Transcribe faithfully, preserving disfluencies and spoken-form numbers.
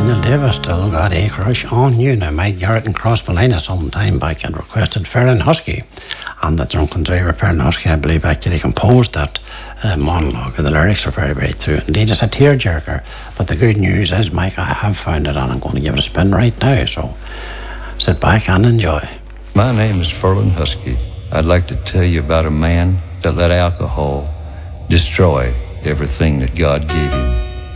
Daniel Davis still got a crush on you. Now, Mike Garrett and Cross Malina some time back had requested Ferrin Husky, and the drunken driver Ferrin Husky, I believe, actually composed that uh, monologue, and the lyrics are very, very true. Indeed, it's a tearjerker, but the good news is, Mike, I have found it, and I'm going to give it a spin right now, so sit back and enjoy. My name is Ferrin Husky. I'd like to tell you about a man that let alcohol destroy everything that God gave him.